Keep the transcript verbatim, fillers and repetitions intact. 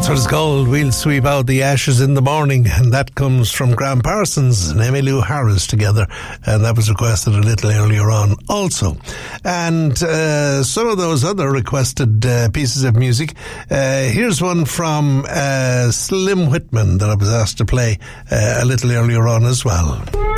That's what it's called. We'll sweep out the ashes in the morning, and that comes from Graham Parsons and Emmylou Harris together, and that was requested a little earlier on also. And uh, some of those other requested uh, pieces of music, uh, here's one from uh, Slim Whitman that I was asked to play uh, a little earlier on as well.